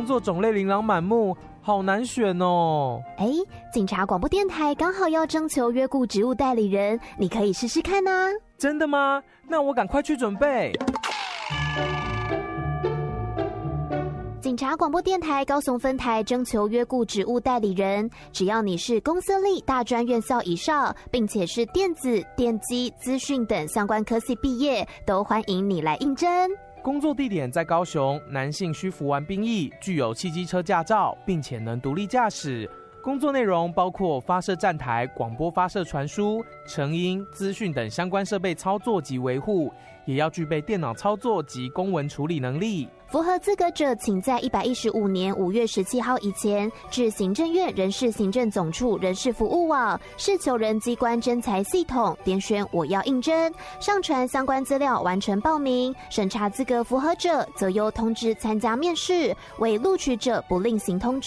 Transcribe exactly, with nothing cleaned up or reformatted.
作种类琳琅满目，好难选哦。 哎，警察广播电台刚好要征求约雇职务代理人，你可以试试看啊。 真的吗？那我赶快去准备。 警察广播电台高雄分台征求约雇职务代理人，只要你是公私立大专院校以上，并且是电子、电机、资讯等相关科系毕业，都欢迎你来应征。 工作地点在高雄，男性需服完兵役，具有汽机车驾照，并且能独立驾驶。工作内容包括发射站台、广播发射传输、成音、资讯等相关设备操作及维护，也要具备电脑操作及公文处理能力。 符合资格者，请在一百一十五年五月十七号以前至行政院人事行政总处人事服务网事求人机关征才系统点选我要应征，上传相关资料完成报名，审查资格符合者则由通知参加面试，为录取者不另行通知。